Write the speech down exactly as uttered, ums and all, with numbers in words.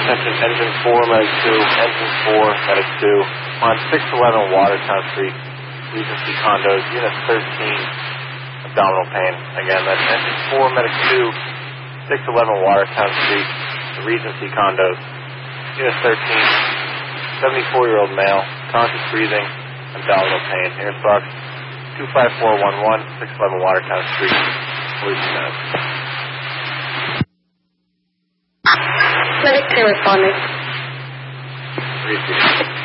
attention, engine four, medic two, engine four, medic two, on six eleven Watertown Street, Regency Condos, unit thirteen, abdominal pain. Again, that's engine four, medic two, six eleven Watertown Street, Regency Condos, unit thirteen, seventy-four-year-old male, conscious breathing, abdominal pain. Here's box two five four one one, six eleven Watertown Street, forty-two minutes. Medic two responding. Three, three.